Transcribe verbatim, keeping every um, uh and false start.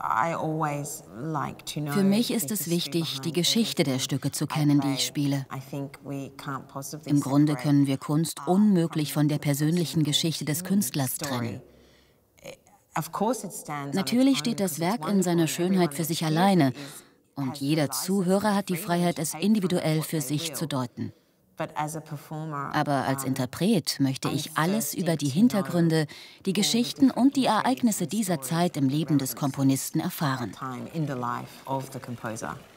Für mich ist es wichtig, die Geschichte der Stücke zu kennen, die ich spiele. Im Grunde können wir Kunst unmöglich von der persönlichen Geschichte des Künstlers trennen. Natürlich steht das Werk in seiner Schönheit für sich alleine und jeder Zuhörer hat die Freiheit, es individuell für sich zu deuten. Aber als Interpret möchte ich alles über die Hintergründe, die Geschichten und die Ereignisse dieser Zeit im Leben des Komponisten erfahren.